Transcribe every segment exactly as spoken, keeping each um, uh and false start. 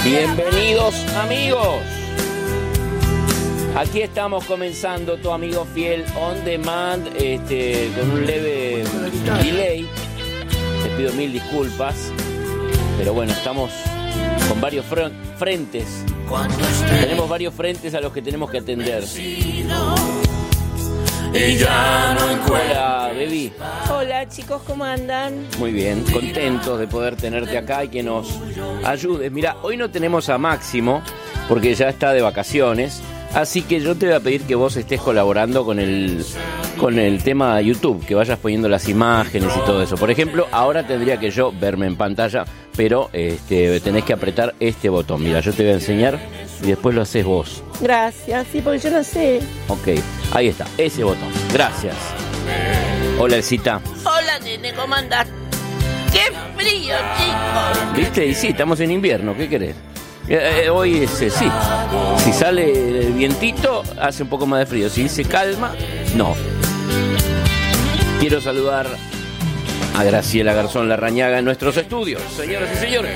Bienvenidos amigos. Aquí estamos comenzando Tu Amigo Fiel On Demand, este, con un leve delay. Les pido mil disculpas, pero bueno, estamos con varios fron- frentes. Tenemos varios frentes a los que tenemos que atender. Hola, baby. Hola, chicos, ¿cómo andan? Muy bien, contentos de poder tenerte acá y que nos ayudes. Mira, hoy no tenemos a Máximo porque ya está de vacaciones, así que yo te voy a pedir que vos estés colaborando con el con el tema de YouTube, que vayas poniendo las imágenes y todo eso. Por ejemplo, ahora tendría que yo verme en pantalla, pero este, tenés que apretar este botón. Mira, yo te voy a enseñar y después lo haces vos. Gracias, sí, porque yo no sé. Ok, ahí está, ese botón. Gracias. Hola, Elcita. Hola, nene, ¿cómo andás? ¡Qué frío, chicos! ¿Viste? Y sí, estamos en invierno, ¿qué querés? Eh, eh, hoy es, eh, sí, si sale el vientito, hace un poco más de frío. Si se calma, no. Quiero saludar a Graciela Garzón Larrañaga en nuestros estudios, señoras y señores.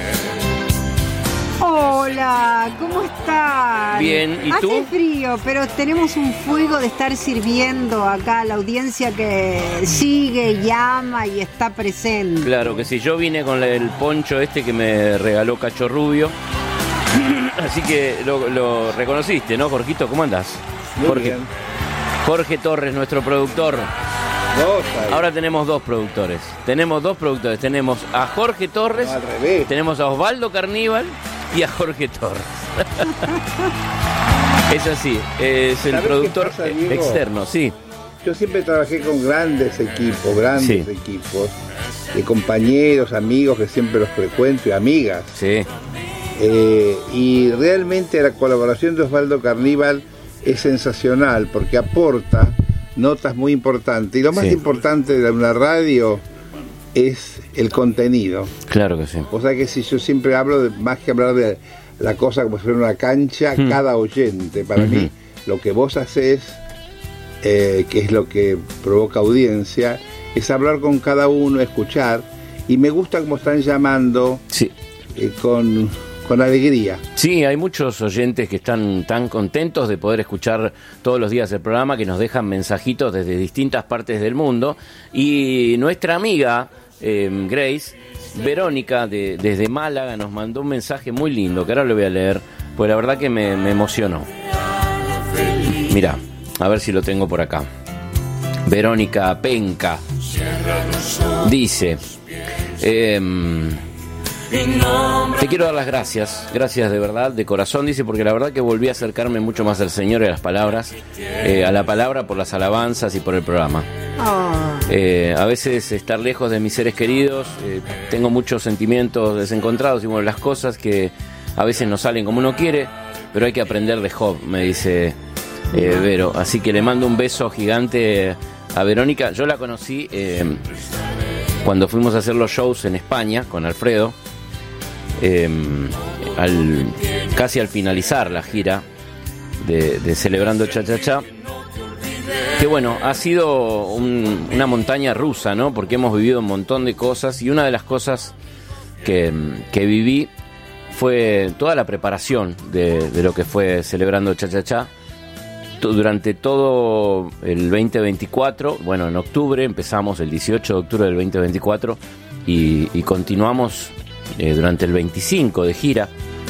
Hola, ¿cómo estás? Bien, ¿y tú? Hace frío, pero tenemos un fuego de estar sirviendo acá a la audiencia que sigue, llama y está presente. Claro que sí, yo vine con el poncho este que me regaló Cacho Rubio. Así que lo, lo reconociste, ¿no, Jorgito? ¿Cómo andás? Muy Jorge, bien. Jorge Torres, nuestro productor. Dos ahí. Ahora tenemos dos productores. Tenemos dos productores. Tenemos a Jorge Torres, No, al revés. tenemos a Osvaldo Carníbal y a Jorge Torres. Es así, es el ¿Sabés productor qué pasa, Diego? externo, sí. Yo siempre trabajé con grandes equipos, grandes Sí. equipos, de compañeros, amigos que siempre los frecuento y amigas. Sí, Eh, y realmente la colaboración de Osvaldo Carníbal es sensacional porque aporta notas muy importantes. Y lo más Sí. importante de una radio es el contenido. claro que sí. O sea que si yo siempre hablo de, más que hablar de la cosa como si fuera una cancha, Hmm. cada oyente, para Ujú. mí, lo que vos haces, eh, que es lo que provoca audiencia, es hablar con cada uno, escuchar, y me gusta como están llamando Sí. eh, con, con alegría. Sí, hay muchos oyentes que están tan contentos de poder escuchar todos los días el programa, que nos dejan mensajitos desde distintas partes del mundo. Y nuestra amiga eh, Grace, Verónica, de, desde Málaga, nos mandó un mensaje muy lindo, que ahora lo voy a leer, pues la verdad que me, me emocionó. Mirá, a ver si lo tengo por acá. Verónica Penca dice... Eh, Te quiero dar las gracias, gracias de verdad, de corazón, dice, porque la verdad que volví a acercarme mucho más al Señor y a las palabras, eh, a la palabra por las alabanzas y por el programa. Oh, Eh, a veces estar lejos de mis seres queridos, eh, tengo muchos sentimientos desencontrados y bueno, las cosas que a veces no salen como uno quiere, pero hay que aprender de Job, me dice eh, Vero. Así que le mando un beso gigante a Verónica. Yo la conocí eh, cuando fuimos a hacer los shows en España con Alfredo. Eh, al, casi al finalizar la gira de, de Celebrando Cha Cha Cha, que bueno, ha sido un, una montaña rusa, ¿no? Porque hemos vivido un montón de cosas y una de las cosas que, que viví fue toda la preparación de, de lo que fue Celebrando Cha Cha Cha. Durante todo el veinte veinticuatro, bueno, en octubre empezamos, el dieciocho de octubre del veinte veinticuatro, y, y continuamos Eh, durante el veinticinco de gira.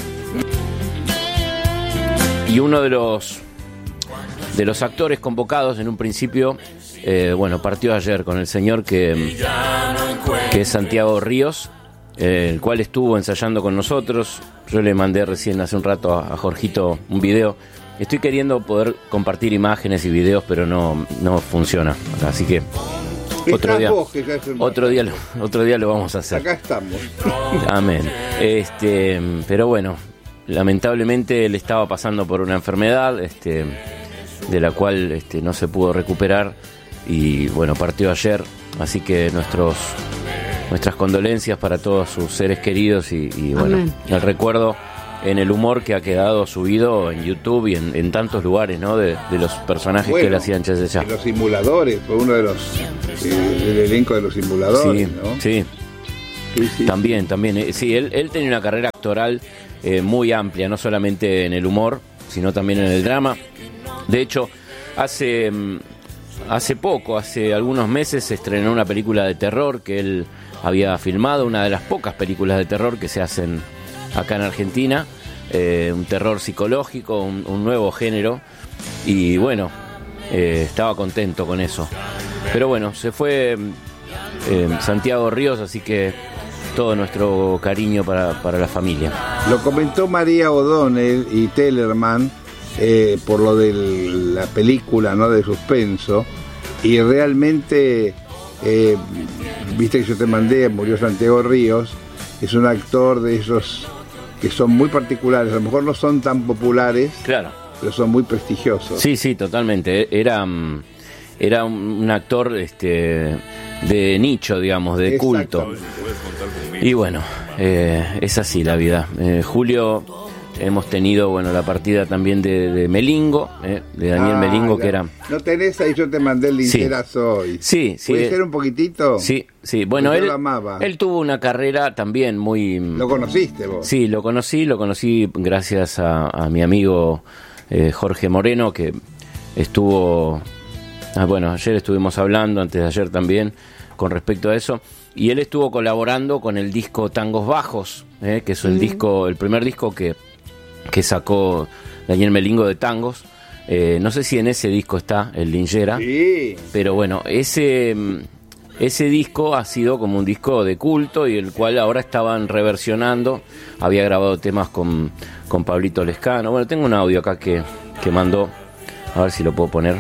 Y uno de los de los actores convocados en un principio, eh, bueno, partió ayer con el señor que, que es Santiago Ríos, eh, el cual estuvo ensayando con nosotros. Yo le mandé recién hace un rato a, a Jorgito un video. Estoy queriendo poder compartir imágenes y videos, pero no, no funciona. Así que otro día, Vos, que ya es el otro día, lo, otro día lo vamos a hacer. Acá estamos. Amén. Este, pero bueno, lamentablemente él estaba pasando por una enfermedad, este, de la cual este, no se pudo recuperar y bueno, partió ayer. Así que nuestros, nuestras condolencias para todos sus seres queridos y, y bueno, Amén. el recuerdo en el humor que ha quedado subido en YouTube y en, en tantos lugares, ¿no? De, de los personajes Bueno, que él hacía en Cha Cha Cha. en los simuladores, fue uno de los eh, del elenco de los simuladores, Sí, ¿no? sí. Sí, sí. También, también. eh, Sí, él, él tenía una carrera actoral eh, muy amplia, no solamente en el humor, sino también en el drama. De hecho, hace, hace poco, hace algunos meses, se estrenó una película de terror que él había filmado, una de las pocas películas de terror que se hacen acá en Argentina, eh, un terror psicológico, un, un nuevo género, y bueno, eh, estaba contento con eso. Pero bueno, se fue eh, Santiago Ríos, así que todo nuestro cariño para, para la familia. Lo comentó María O'Donnell y Tellerman eh, por lo de la película, ¿no?, de suspenso, y realmente, eh, viste que yo te mandé, murió Santiago Ríos, es un actor de esos que son muy particulares, a lo mejor no son tan populares, claro, pero son muy prestigiosos. Sí, sí, totalmente. Era, era un actor este, de nicho, digamos, de culto. Y bueno, eh, es así la vida. Eh, Julio, hemos tenido, bueno, la partida también de, de Melingo, eh, de Daniel ah, Melingo, la, que era... ¿No tenés ahí? Yo te mandé el linterazo hoy. Sí, sí. ¿Puede eh, ser un poquitito? Sí, sí. Bueno, él, él tuvo una carrera también muy... ¿Lo conociste vos? Sí, lo conocí, lo conocí gracias a, a mi amigo eh, Jorge Moreno, que estuvo... Ah, bueno, ayer estuvimos hablando, antes de ayer también, con respecto a eso. Y él estuvo colaborando con el disco Tangos Bajos, eh, que es el, mm. disco, el primer disco que, que sacó Daniel Melingo de tangos. Eh, no sé si en ese disco está el Lingera, sí. Pero bueno, ese, ese disco ha sido como un disco de culto y el cual ahora estaban reversionando. Había grabado temas con, con Pablito Lescano. Bueno, tengo un audio acá que, que mandó, a ver si lo puedo poner.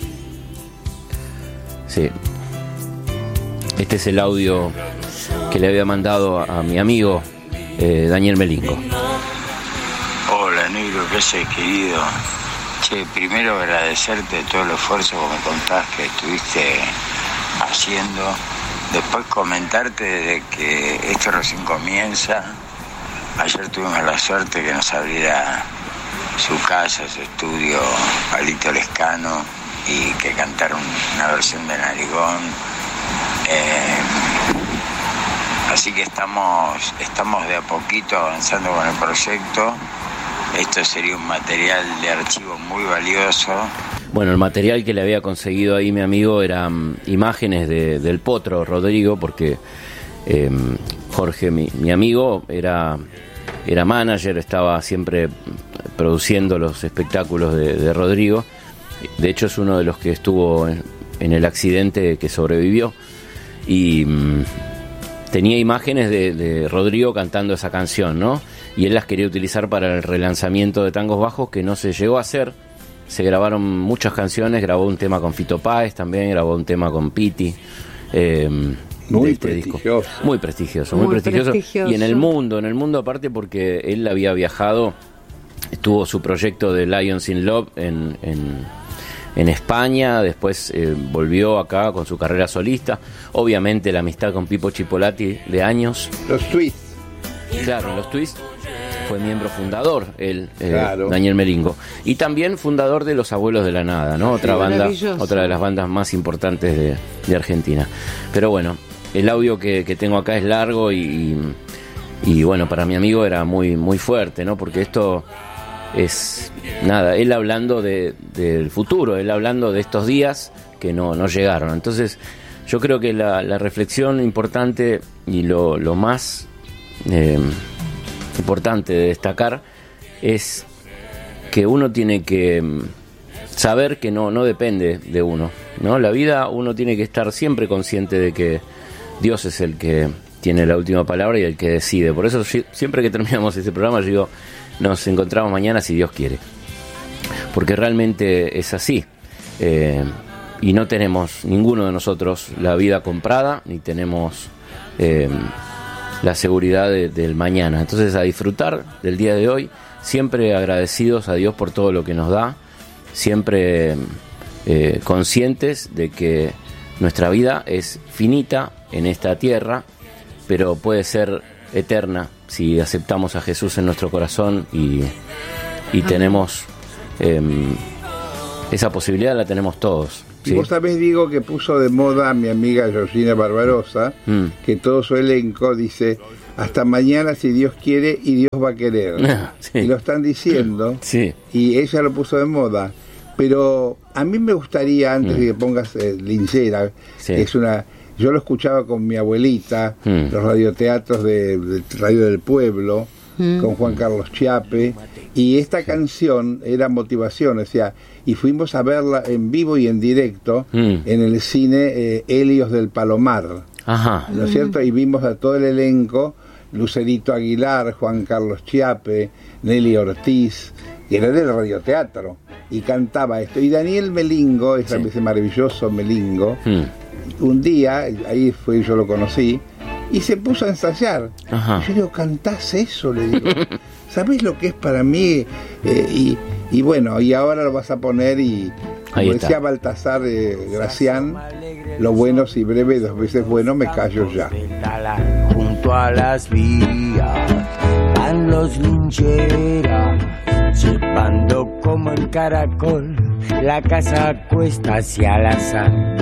Sí. Este es el audio que le había mandado a, a mi amigo eh, Daniel Melingo. Hola, negro, ¿qué haces, querido? Che, primero agradecerte todo el esfuerzo que me contás que estuviste haciendo. Después comentarte de que esto recién comienza. Ayer tuvimos la suerte que nos abriera su casa, su estudio, Pablito Lescano, y que cantara una versión de Narigón. Eh, así que estamos, estamos de a poquito avanzando con el proyecto. Esto sería un material de archivo muy valioso. Bueno, el material que le había conseguido ahí mi amigo eran imágenes de, del Potro Rodrigo, porque eh, Jorge, mi, mi amigo, era, era manager, estaba siempre produciendo los espectáculos de, de Rodrigo. De hecho, es uno de los que estuvo en, en el accidente que sobrevivió. Y mmm, tenía imágenes de, de Rodrigo cantando esa canción, ¿no? Y él las quería utilizar para el relanzamiento de Tangos Bajos, que no se llegó a hacer. Se grabaron muchas canciones, grabó un tema con Fito Páez también, grabó un tema con Piti. Eh, muy, este prestigioso. Disco. muy prestigioso. Muy, muy prestigioso. prestigioso. Y en el mundo, en el mundo aparte, porque él había viajado, tuvo su proyecto de Lions in Love en... en en España, después eh, volvió acá con su carrera solista, obviamente la amistad con Pipo Chipolati de años. Los Twists. Claro, los Twists, fue miembro fundador, él, eh, claro. Daniel Melingo, y también fundador de Los Abuelos de la Nada, ¿no? Otra sí, banda, otra de las bandas más importantes de, de Argentina. Pero bueno, el audio que, que tengo acá es largo y, y, y bueno, para mi amigo era muy, muy fuerte, ¿no? Porque esto es nada, él hablando de, del futuro, él hablando de estos días que no, no llegaron. Entonces yo creo que la, la reflexión importante y lo, lo más eh, importante de destacar es que uno tiene que saber que no, no depende de uno, ¿no? La vida, uno tiene que estar siempre consciente de que Dios es el que tiene la última palabra y el que decide. Por eso siempre que terminamos este programa yo digo, nos encontramos mañana si Dios quiere, porque realmente es así, eh, y no tenemos ninguno de nosotros la vida comprada, ni tenemos eh, la seguridad de, del mañana. Entonces, a disfrutar del día de hoy, siempre agradecidos a Dios por todo lo que nos da, siempre eh, conscientes de que nuestra vida es finita en esta tierra, pero puede ser eterna si aceptamos a Jesús en nuestro corazón y, y tenemos eh, esa posibilidad, la tenemos todos. Y vos sabés, digo, que puso de moda a mi amiga Georgina Barbarosa, mm. que todo su elenco dice, hasta mañana si Dios quiere y Dios va a querer. Sí. Y lo están diciendo, sí. Y ella lo puso de moda. Pero a mí me gustaría, antes mm. de que pongas eh, Linchera, sí. que es una... Yo lo escuchaba con mi abuelita, mm. los radioteatros de, de Radio del Pueblo, mm. con Juan Carlos Chiappe, y esta canción era motivación, o sea, y fuimos a verla en vivo y en directo mm. en el cine eh, Helios del Palomar, Ajá. ¿no es cierto? Y vimos a todo el elenco, Lucerito Aguilar, Juan Carlos Chiappe, Nelly Ortiz, que era del radioteatro, y cantaba esto. Y Daniel Melingo, ese sí. maravilloso Melingo, mm. un día, ahí fue, yo lo conocí, y se puso a ensayar. Ajá. Yo le digo, ¿cantás eso? Le digo, ¿sabés lo que es para mí? Eh, y, y bueno, y ahora lo vas a poner y, como decía Baltasar eh, Gracián, lo bueno si breve, dos veces bueno, me callo ya. Junto a las vías van los lincheras, llevando como el caracol la casa cuesta hacia la samba.